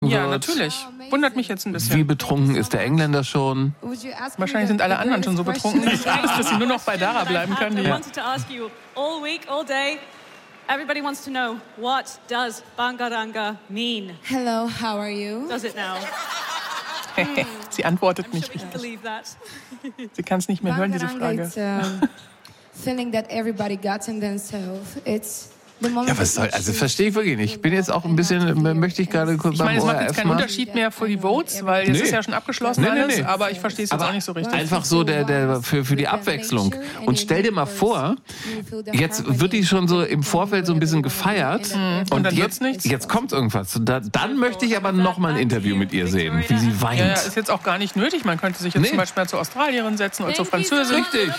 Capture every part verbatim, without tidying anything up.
Ja, wird. natürlich. Wundert mich jetzt ein bisschen. Wie betrunken ist der Engländer schon? Wahrscheinlich sind alle anderen schon so betrunken, dass sie nur noch bei Dara bleiben können. I Ja. wanted to ask you all week, all day. Everybody wants to know, what does Bangaranga mean? Hello, how are you? Does it now? Sie antwortet I'm nicht sure we can richtig. believe that. Sie kann es nicht mehr hören, diese Bangaranga, Frage. it's a feeling that everybody got in themselves. It's the moment Ja, was soll, that you also choose verstehe ich wirklich nicht. Ich bin jetzt auch ein bisschen, möchte ich gerade kurz Ich meine, es macht jetzt O R F keinen mal. Unterschied mehr für die Votes, weil jetzt Nee. ist ja schon abgeschlossen Nee, nee, alles, nee. aber ich verstehe es jetzt Aber auch nicht so richtig. einfach so der, der, für, für die Abwechslung. Und stell dir mal vor, jetzt wird die schon so im Vorfeld so ein bisschen gefeiert. Und Und dann wird's jetzt, nichts? jetzt kommt irgendwas. Und da, dann möchte ich aber noch mal ein Interview mit ihr sehen, wie sie weint. Ja, ja, ist jetzt auch gar nicht nötig. Man könnte sich jetzt Nee. zum Beispiel mal zur Australierin setzen oder zur Französin. Richtig.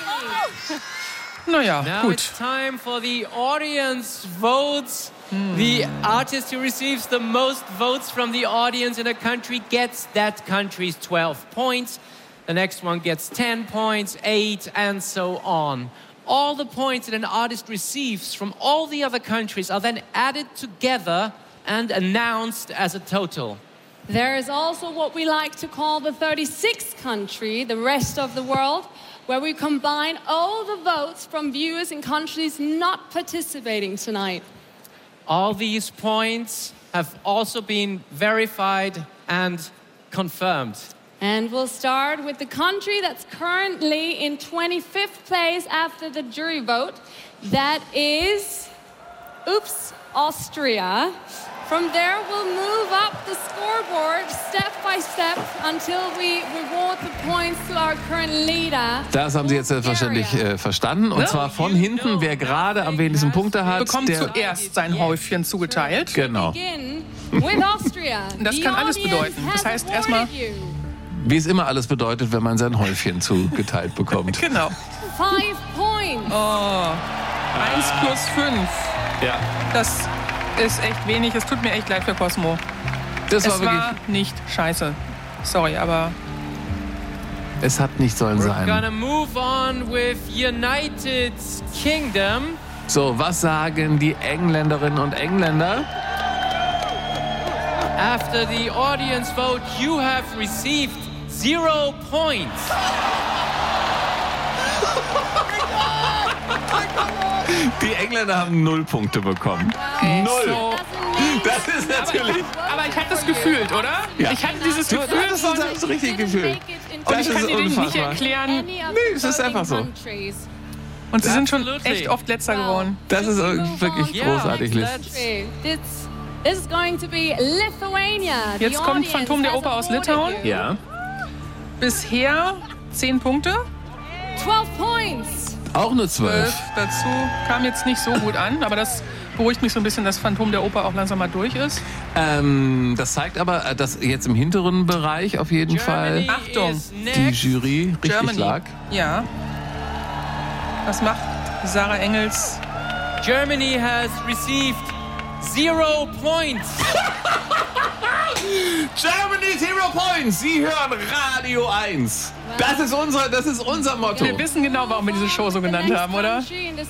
Naja, Now gut. it's time for the audience votes. The artist who receives the most votes from the audience in a country gets that country's twelve points. The next one gets ten points, eight, and so on. All the points that an artist receives from all the other countries are then added together and announced as a total. There is also what we like to call the thirty-sixth country, the rest of the world, where we combine all the votes from viewers in countries not participating tonight. All these points have also been verified and confirmed. And we'll start with the country that's currently in twenty-fifth place after the jury vote. That is, oops, Austria. From there, we'll move up the scoreboard step by step until we reward the points to our current leader. Das haben Sie jetzt selbstverständlich äh, verstanden. Und zwar von hinten, wer gerade am wenigsten Punkte hat, Bekommt der... zuerst sein Häufchen zugeteilt. Genau. Begin with Austria. Das The kann alles audience bedeuten. Das has heißt erstmal- awarded you Wie es immer alles bedeutet, wenn man sein Häufchen zugeteilt bekommt. Genau. five points. Oh, eins plus fünf. Ja. Das ist echt wenig. Es tut mir echt leid für Cosmo. Das war Es wirklich... war nicht scheiße. Sorry, aber Es hat nicht sollen We're sein. gonna move on with United Kingdom. So, was sagen die Engländerinnen und Engländer? After the audience vote, you have received zero points. Die Engländer haben null Punkte bekommen. Null. so. Das ist natürlich... Aber ich habe das gefühlt, oder? Ja. Ich hatte dieses Du Gefühl hattest von... das richtig gefühlt. Und Das ich kann ist dir nicht unfassbar. erklären. Nee, es ist einfach so. Und sie sind schon Absolutely. echt oft Letzter geworden. Das ist wirklich Yeah, großartig, Liz. This is going to be Lithuania. The Jetzt kommt audience Phantom der has Oper aus awarded Litauen. you Ja. Bisher zehn Punkte. twelve points. Auch nur Zwölf zwölf. dazu. Kam jetzt nicht so gut an, aber das beruhigt mich so ein bisschen, dass Phantom der Oper auch langsam mal durch ist. Ähm, das zeigt aber, äh, dass jetzt im hinteren Bereich auf jeden Germany Fall Achtung. is die next. Jury richtig Germany. lag. Ja. Was macht Sarah Engels? Germany has received zero points. Germany Zero Points. Sie hören Radio eins. Das ist unser, das ist unser Motto. Wir wissen genau, warum wir diese Show so genannt haben, oder?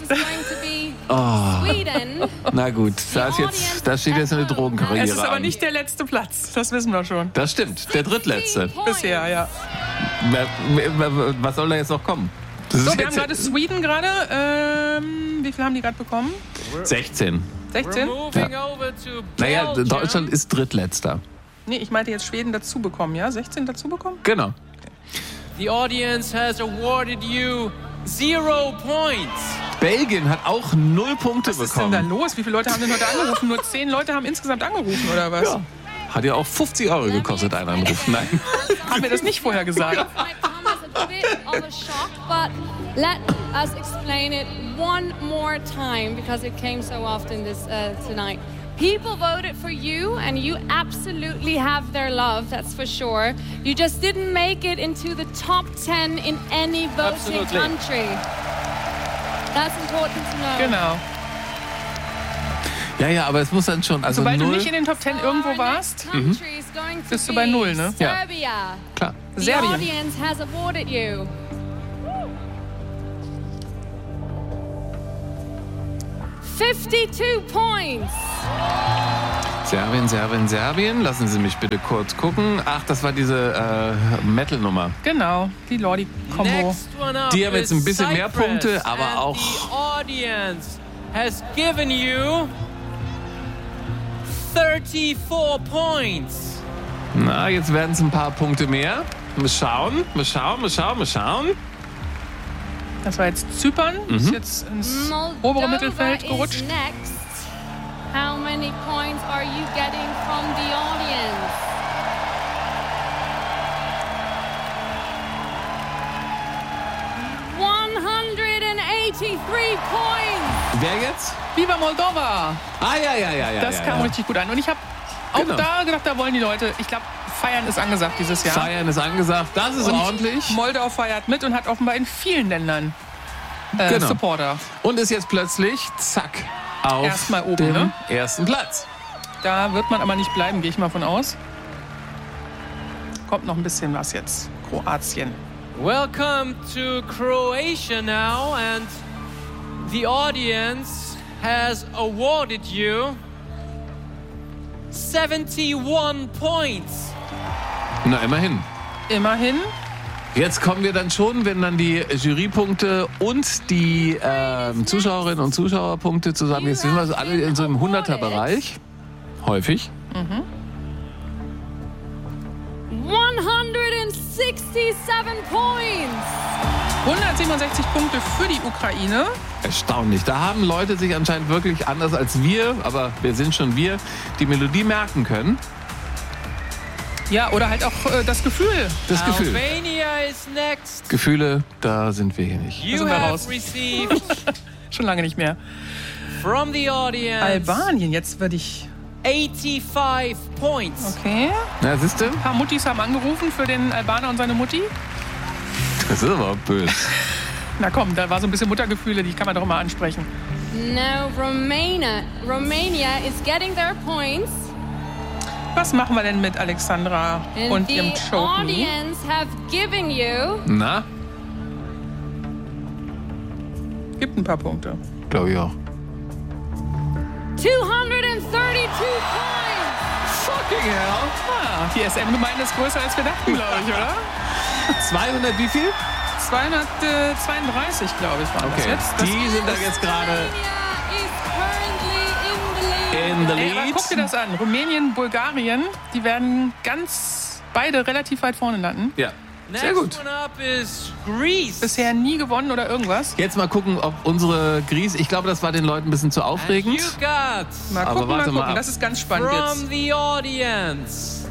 Oh. Sweden. Na gut, da, ist jetzt, da steht jetzt eine Drogenkarriere Es ist aber an. nicht der letzte Platz. Das wissen wir schon. Das stimmt, der drittletzte. Bisher, ja. Was soll da jetzt noch kommen? Das So, ist wir haben jetzt gerade Sweden gerade. Ähm, wie viel haben die gerade bekommen? sechzehn. sechzehn? We're moving over to Naja, Belgium. Deutschland ist drittletzter. Nee, ich meinte jetzt Schweden dazu bekommen, ja? sechzehn dazu bekommen? Genau. The audience has awarded you zero points. Belgien hat auch null Punkte Was ist denn da bekommen. los? Wie viele Leute haben denn heute angerufen? Nur zehn Leute haben insgesamt angerufen, oder was? Ja. Hat ja auch fünfzig Euro gekostet, ein Anruf. Nein. Haben wir das nicht vorher gesagt? Might come as a bit of a shock, but let us explain it one more time because it came so often this uh, tonight. People voted for you, and you absolutely have their love, that's for sure. You just didn't make it into the top ten in any voting Absolutely. country. That's important to know. Genau. Ja, ja, aber es muss dann schon. Also Sobald du null. nicht in den Top Ten irgendwo warst, Mhm. bist du bei null, ne? Ja. Serbia. Klar. The Serbien. audience has awarded you fifty-two points. Serbien, Serbien, Serbien. Lassen Sie mich bitte kurz gucken. Ach, das war diese äh, Metal-Nummer. Genau, die Lordi-Kombo. Next one up Die haben jetzt ein bisschen is mehr Cyprus, Punkte, aber and auch- The audience has given you thirty-four points. Na, jetzt werden es ein paar Punkte mehr. Mal schauen, mal schauen, mal schauen, mal schauen. Das war jetzt Zypern, ist jetzt ins obere Mittelfeld is gerutscht. next. How many points are you getting from the audience? one hundred eighty-three points. Wer jetzt? Viva Moldova! Ah, ja, ja, ja, ja. Das ja, kam ja. richtig gut an. Und ich habe auch Genau. da gedacht, da wollen die Leute, ich glaube, feiern ist angesagt dieses Jahr. Feiern ist angesagt, das ist Und ordentlich. Moldau feiert mit und hat offenbar in vielen Ländern äh, Genau. Supporter. Und ist jetzt plötzlich, zack, auf Erstmal oben, dem ne? ersten Platz. Da wird man aber nicht bleiben, gehe ich mal von aus. Kommt noch ein bisschen was jetzt. Kroatien. Welcome to Croatia now, and the audience has awarded you seventy-one points. Na, immerhin. Immerhin. Jetzt kommen wir dann schon, wenn dann die Jurypunkte und die ähm, Zuschauerinnen und Zuschauerpunkte zusammen, jetzt sind wir so alle in so einem hunderter-Bereich. Häufig. one hundred sixty-seven points. hundertsiebenundsechzig Punkte für die Ukraine. Erstaunlich. Da haben Leute sich anscheinend wirklich anders als wir, aber wir sind schon wir, die Melodie merken können. Ja, oder halt auch äh, das Gefühl. Das Gefühl. Albania is next. Gefühle, da sind wir hier nicht. You sind wir have raus. received Schon lange nicht mehr. from the audience Albanien, jetzt würde ich... eighty-five points. Okay. Na, siehst du? Ein paar Muttis haben angerufen für den Albaner und seine Mutti. Das ist aber böse. Na komm, da war so ein bisschen Muttergefühle, die kann man doch mal ansprechen. Now Romania, Romania is getting their points. Was machen wir denn mit Alexandra And und the ihrem Choke Me? audience have given you Na, Gibt ein paar Punkte. glaube ich auch. two hundred thirty-two points. Fucking hell. Ah, die S M-Gemeinde ist größer als wir dachten, glaube ich, oder? zweihundert wie viel? zweihundertzweiunddreißig, glaube ich, waren das Okay, jetzt. Das die sind da jetzt gerade Romania is currently in the lead. in the Ey, aber lead. guck dir das an. Rumänien, Bulgarien, die werden ganz beide relativ weit vorne landen. Ja, Next sehr gut. one up is Greece. Bisher nie gewonnen oder irgendwas. Jetzt mal gucken, ob unsere Grieß, ich glaube, das war den Leuten ein bisschen zu And aufregend. you got Mal Aber gucken, mal warte mal gucken. ab. Das ist ganz spannend from jetzt. the audience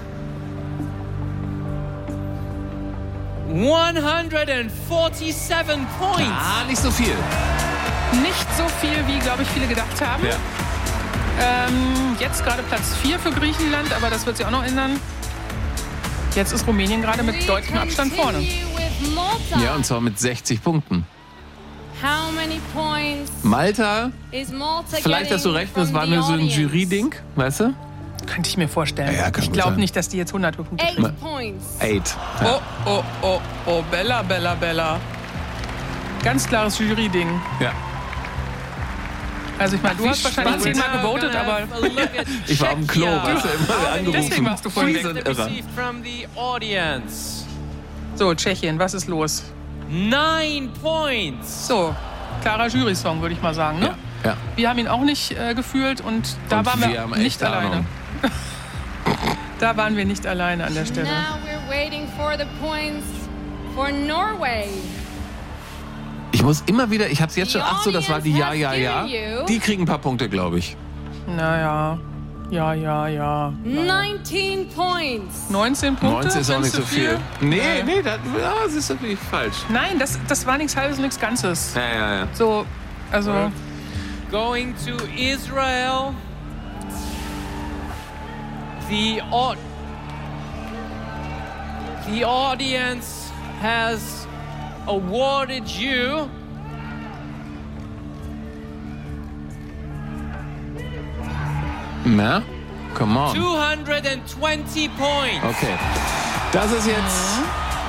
one hundred forty-seven points. Ah, nicht so viel. Nicht so viel, wie, glaube ich, viele gedacht haben. Ja. Ähm, jetzt gerade Platz vier für Griechenland, aber das wird sich auch noch ändern. Jetzt ist Rumänien gerade mit We deutlichem Abstand vorne. continue with Malta. Ja, und zwar mit sechzig Punkten. How many points Malta, is Malta vielleicht hast du getting recht, das from war the nur so ein audience? Jury-Ding, weißt du? Könnte ich mir vorstellen. Ja, ja, kann ich gut glaube sein. nicht, dass die jetzt hundert Punkte Eight kriegen. points. Eight. Oh, oh, oh, oh, Bella, Bella, Bella. Ganz klares Jury-Ding. Ja. Also ich meine, du Wie hast wahrscheinlich spannend. zehnmal Now gewotet, gonna aber have a look at Ich war am Klo, Czechia. weißt du, immer How many angerufen. Deswegen warst du vorhin Wie weg. so ein points Irrer. received from the audience? so, Tschechien, was ist los? Nine points. So, klarer Jury-Song, würde ich mal sagen. Ne? Ja, ja. Wir haben ihn auch nicht äh, gefühlt und da Und waren wir wir, haben nicht echt alleine. Ahnung. Da waren wir nicht alleine an der Stelle. Now we're waiting for the points for Norway. Ich muss immer wieder, ich hab's jetzt schon, The ach so, das war die Ja, Ja, Ja. audience has given you- Die kriegen ein paar Punkte, glaube ich. Naja, ja, ja, ja. nineteen points. neunzehn Punkte? neunzehn ist auch nicht findest so du viel. Nee, Nee. nee, das, ja, das ist natürlich falsch. Nein, das, das war nichts Halbes und nichts Ganzes. Ja, ja, ja. So, also, Going to Israel. The au- the audience has awarded you Na, come on. two hundred twenty points. Okay. Das ist jetzt.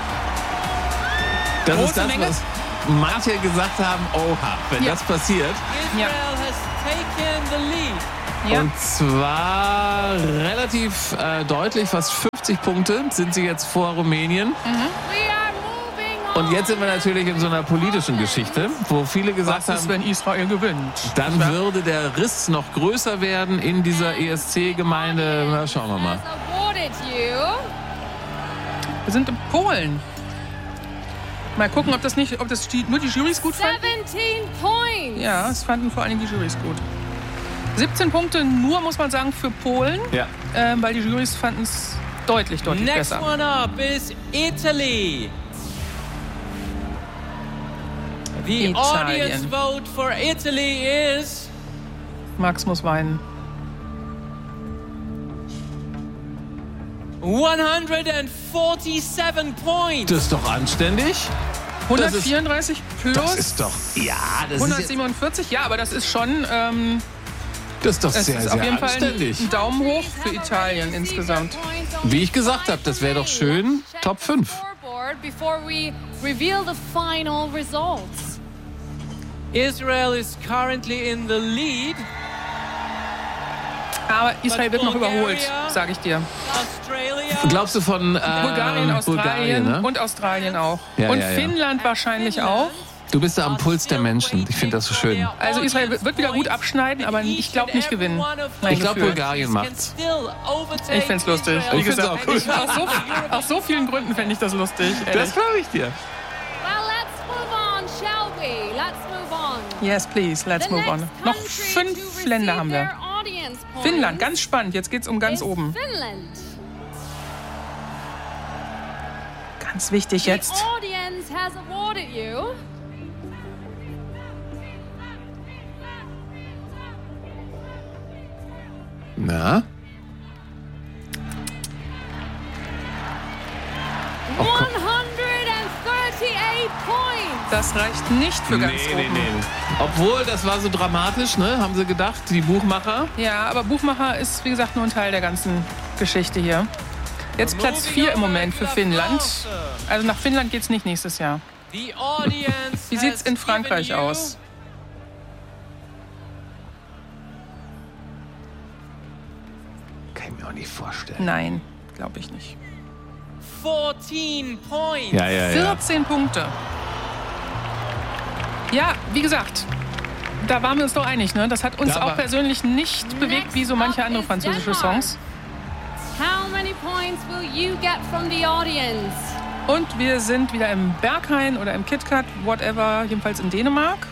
Das Große ist das, Menge. was manche gesagt haben: Oha, wenn Ja. das passiert. Israel has taken the lead. Ja. Und zwar relativ äh, deutlich, fast fünfzig Punkte sind sie jetzt vor Rumänien. We are moving on. Und jetzt sind wir natürlich in so einer politischen Geschichte, wo viele gesagt Was ist, haben, wenn Israel gewinnt? dann würde der Riss noch größer werden in dieser E S C-Gemeinde. Na, schauen wir mal. Has awarded you Wir sind in Polen. Mal gucken, ob das nicht, ob das die, nur die Jurys gut fanden. seventeen points. Ja, es fanden vor allem die Jurys gut. siebzehn Punkte nur, muss man sagen, für Polen, Ja. ähm, weil die Jurys fanden es deutlich, deutlich Next besser. one up is Italy. The Italien. audience vote for Italy is Max muss weinen. one hundred forty-seven points. Das ist doch anständig. hundertvierunddreißig plus Das ist doch, ja, das ist, jetzt, hundertsiebenundvierzig. Ja, aber das ist schon, ähm, das ist doch es sehr, ist sehr auf jeden Fall ein, anständig. ein Daumen hoch für Italien insgesamt. Wie ich gesagt habe, das wäre doch schön, Top fünf. Before we reveal the final results. Israel is currently in the lead. Aber Israel wird noch überholt, sage ich dir. Australia. Glaubst du von äh, Bulgarien, Australien Bulgarien, ne? und Australien auch. Ja, und ja, ja. Finnland wahrscheinlich auch. Du bist da am Puls der Menschen. Ich finde das so schön. Also Israel wird wieder gut abschneiden, aber ich glaube nicht gewinnen. Mein Ich glaube, Gefühl. Bulgarien macht's. Ich find's lustig. Ich find's auch gut. Aus so, aus so vielen Gründen fände ich das lustig. Das ehrlich. glaube ich dir. Well, let's move on, shall we? Let's move on. Yes, please, let's The move on. next Noch country fünf to receive Länder haben wir. their audience points Finnland, ganz spannend. Jetzt geht's um ganz is oben. Finland. Ganz wichtig The jetzt. audience has awarded you Na? one hundred thirty-eight points. Das reicht nicht für ganz oben. Obwohl, das war so dramatisch, ne? Haben sie gedacht, die Buchmacher. Ja, aber Buchmacher ist, wie gesagt, nur ein Teil der ganzen Geschichte hier. Jetzt Platz vier im Moment für Finnland. Also nach Finnland geht's nicht nächstes Jahr. The audience Wie sieht's has in Frankreich given you aus? Kann ich mir auch nicht vorstellen. Nein, glaube ich nicht. fourteen points. Ja, ja, ja. vierzehn Punkte. Ja, wie gesagt, da waren wir uns doch einig, ne? Das hat uns Da auch war- persönlich nicht bewegt, wie so manche andere französische Songs. How many points will you get from the audience? Und wir sind wieder im Berghain oder im KitKat, whatever, jedenfalls in Dänemark.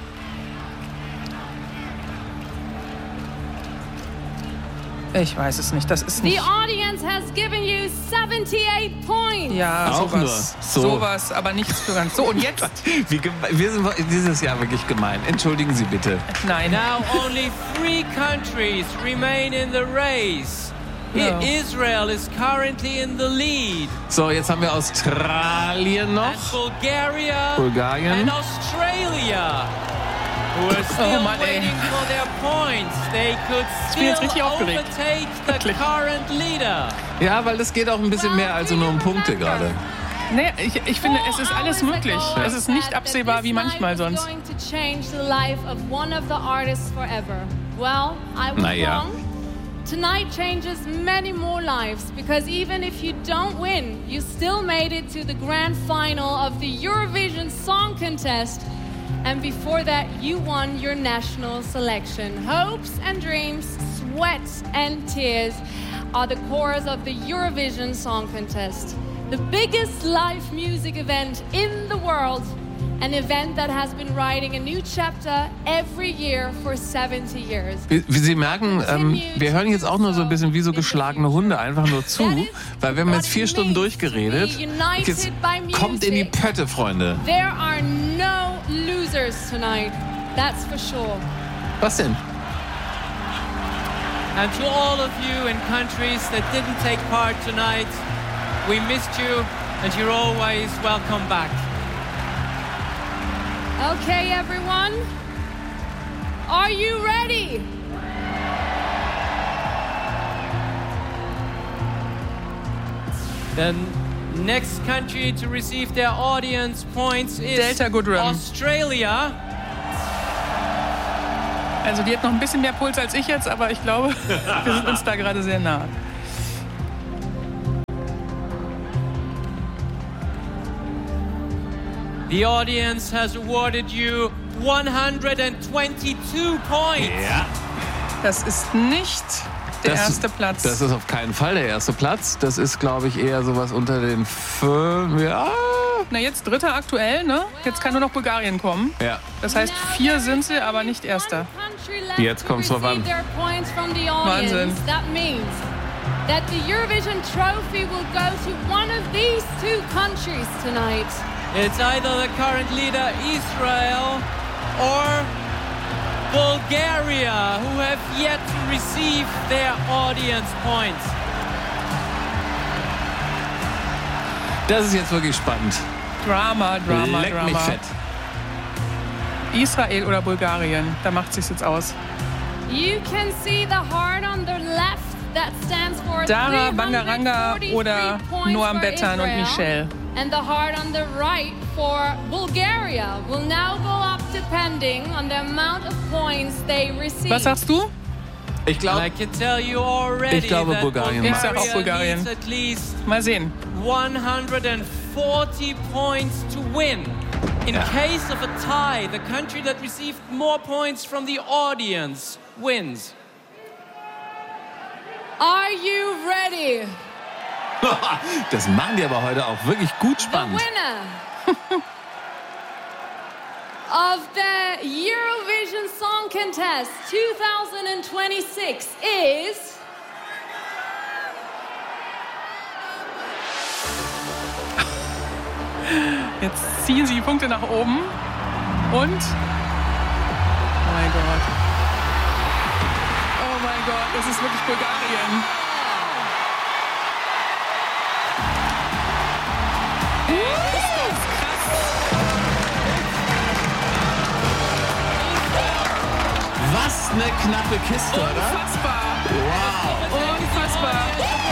Ich weiß es nicht, das ist The nicht... audience has given you seventy-eight points. Ja, Auch sowas. nur. So. Sowas, aber nichts für ganz... So, und jetzt? Wie geme- wir sind dieses Jahr wirklich gemein. Entschuldigen Sie bitte. Nein. Now only three countries remain in the race. I- No. Israel is currently in the lead. So, jetzt haben wir Australien noch. And Bulgaria Bulgarien. and Australia, who are still Oh Mann, ey. waiting for their points. They could bin jetzt still richtig aufgeregt. overtake the Wirklich. current leader. Ja, weil das geht auch ein bisschen mehr als nur um Punkte gerade. Nee, ich, ich finde, es ist alles möglich. Es ist nicht absehbar wie manchmal sonst. Going to change the life of one of the artists forever. Well, I was Naja. wrong. Tonight changes many more lives because even if you don't win, you still made it to the grand final of the Eurovision Song Contest. And before that, you won your national selection. Hopes and dreams, sweat and tears are the cores of the Eurovision Song Contest. The biggest live music event in the world. An event that has been writing a new chapter every year for seventy years. Wie, wie Sie merken, ähm, wir hören jetzt auch nur so ein bisschen wie so geschlagene Hunde einfach nur zu, weil wir haben jetzt vier Stunden durchgeredet. Jetzt kommt in die Pötte, Freunde. There are no losers tonight. That's for sure. Was denn? And to all of you in countries that didn't take part tonight, we missed you and you're always welcome back. Okay, everyone. Are you ready? The next country to receive their audience points is Delta Goodrem. Australia. Also die hat noch ein bisschen mehr Puls als ich jetzt, aber ich glaube, wir sind uns da gerade sehr nah. The audience has awarded you one hundred twenty-two points. Ja. Das ist nicht der Das- erste Platz. Das ist auf keinen Fall der erste Platz. Das ist, glaube ich, eher sowas unter den fünf. Ja. Na, jetzt dritter aktuell, ne? Jetzt kann nur noch Bulgarien kommen. Ja. Das heißt, vier sind sie, aber nicht erster. Jetzt kommt's drauf an. Wahnsinn. That means that the Eurovision trophy will go to one of these two countries tonight. It's either the current leader Israel or Bulgaria, who have yet to receive their audience points. Das ist jetzt wirklich spannend. Drama, Drama, Leck Drama. mich fett. Israel oder Bulgarien, da macht sich's jetzt aus. You can see the heart on the left that stands for Dara, Bangaranga three hundred forty-three oder points Noam for Betan und Israel. Michelle. And the heart on the right for Bulgaria will now go up depending on the amount of points they receive. Was sagst du? Ich And I glaube, can tell you already Ich glaube, that Bulgarien macht es. Ich sag auch Bulgaria Bulgarien. needs at least Mal sehen. one hundred forty points to win. In Ja. case of a tie, the country that received more points from the audience wins. Are you ready? das machen die aber heute auch wirklich gut The spannend. winner of the Eurovision Song Contest twenty twenty-six is Jetzt ziehen sie die Punkte nach oben. Und? Oh mein Gott. Oh mein Gott, das ist wirklich Bulgarien. Ey, ist das krass. Was eine knappe Kiste, oder? Unfassbar. Wow. Unfassbar.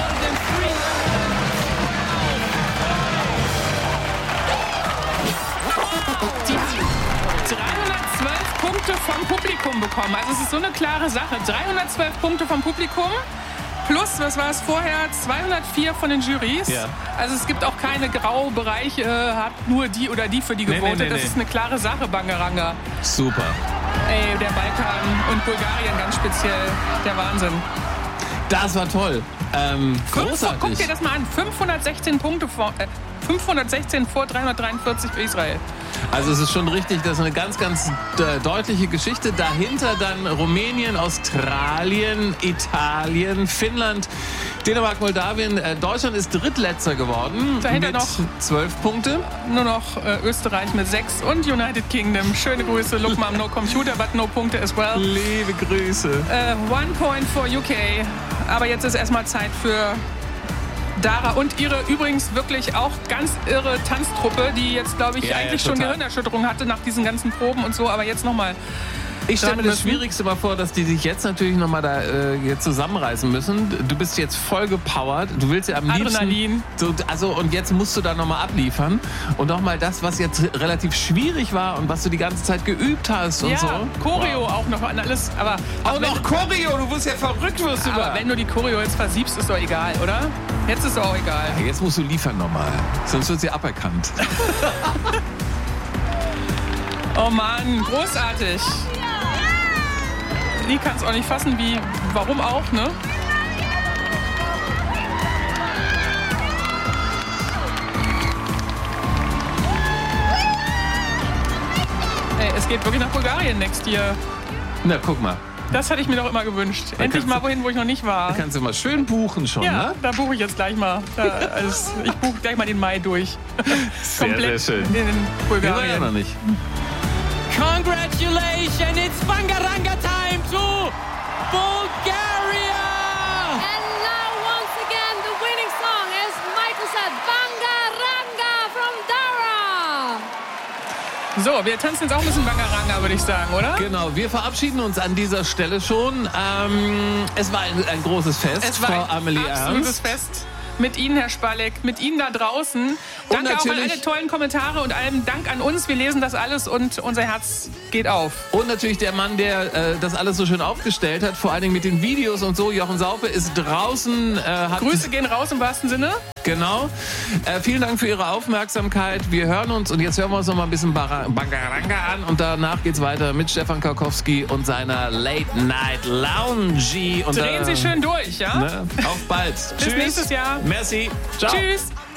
Die haben dreihundertzwölf Punkte vom Publikum bekommen. Also es ist so eine klare Sache. dreihundertzwölf Punkte vom Publikum plus, was war es vorher, zweihundertvier von den Jurys. Ja. Also es gibt auch keine Graubereiche, äh, hat nur die oder die für die Nee, nee, gewotet. nee, das nee. ist eine klare Sache, Bangaranga. Super. Ey, der Balkan und Bulgarien ganz speziell, der Wahnsinn. Das war toll. Ähm, Fünf, großartig. guck dir das mal an, fünfhundertsechzehn Punkte vor, äh, fünfhundertsechzehn vor dreihundertdreiundvierzig für Israel. Also es ist schon richtig, das ist eine ganz, ganz äh, deutliche Geschichte. Dahinter dann Rumänien, Australien, Italien, Finnland, Dänemark, Moldawien. Äh, Deutschland ist Drittletzter geworden Dahinter mit noch- zwölf Punkte. Nur noch äh, Österreich mit sechs und United Kingdom. Schöne Grüße, look mom, no computer, but no Punkte as well. Liebe Grüße. Äh, one point for U K. Aber jetzt ist erstmal Zeit für Dara und ihre übrigens wirklich auch ganz irre Tanztruppe, die jetzt, glaube ich, Ja, ja, eigentlich schon total. Gehirnerschütterung hatte nach diesen ganzen Proben und so. Aber jetzt nochmal. Ich stelle mir das müssen. Schwierigste mal vor, dass die sich jetzt natürlich nochmal da äh, jetzt zusammenreißen müssen. Du bist jetzt voll gepowert. Du willst ja am Adrenalin. liebsten... So, also, und jetzt musst du da nochmal abliefern. Und nochmal das, was jetzt relativ schwierig war und was du die ganze Zeit geübt hast und Ja, so. Choreo auch noch an alles. Aber Auch wenn, noch Choreo, du wirst ja verrückt, wirst du aber da. wenn du die Choreo jetzt versiebst, ist doch egal, oder? Jetzt ist doch auch egal. Jetzt musst du liefern nochmal, sonst wird sie aberkannt. Oh Mann, großartig. Die kann es auch nicht fassen, wie, warum auch, ne? Ey, es geht wirklich nach Bulgarien next year. Na, guck mal. Das hatte ich mir doch immer gewünscht. Endlich kannst mal du- wohin, wo ich noch nicht war. Da kannst du mal schön buchen schon, Ja, ne? da buche ich jetzt gleich mal. Da, also ich buche gleich mal den Mai durch. Sehr, Komplett sehr schön. in Wir waren ja Bulgarien. noch nicht. Congratulations, it's Bangaranga time to Bulgaria! And now once again the winning song is Michael said Bangaranga from Dara. So, wir tanzen jetzt auch ein bisschen Bangaranga, würde ich sagen, oder? Genau, wir verabschieden uns an dieser Stelle schon. Ähm, es war ein, ein großes Fest, Es war Frau ein Amelie absolutes Ernst. Fest. mit Ihnen, Herr Spalek, mit Ihnen da draußen. Danke auch an alle tollen Kommentare und allem Dank an uns. Wir lesen das alles und unser Herz geht auf. Und natürlich der Mann, der äh, das alles so schön aufgestellt hat, vor allen Dingen mit den Videos und so. Jochen Saupe ist draußen. Äh, hat Grüße gehen raus im wahrsten Sinne. Genau. Äh, vielen Dank für Ihre Aufmerksamkeit. Wir hören uns und jetzt hören wir uns noch mal ein bisschen Bangaranga an und danach geht's weiter mit Stefan Karkowski und seiner Late Night Lounge. Und Drehen da, Sie schön durch, ja? Ne? Auf bald. Bis Tschüss. nächstes Jahr. Merci. Ciao. Tschüss.